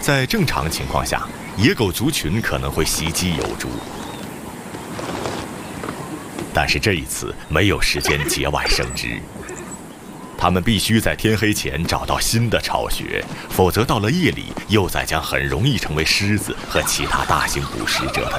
在正常情况下，野狗族群可能会袭击幼猪，但是这一次没有时间节外生枝。他们必须在天黑前找到新的巢穴，否则到了夜里，幼崽将很容易成为狮子和其他大型捕食者的